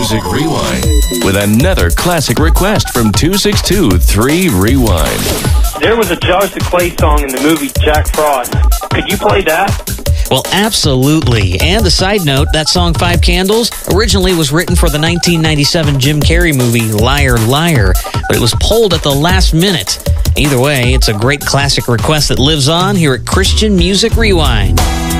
Music Rewind with another classic request from 262-3-Rewind. There was a Joseph Clay song in the movie Jack Frost. Could you play that? Well, absolutely. And a side note, that song 5 Candles originally was written for the 1997 Jim Carrey movie Liar, Liar, but it was pulled at the last minute. Either way, it's a great classic request that lives on here at Christian Music Rewind.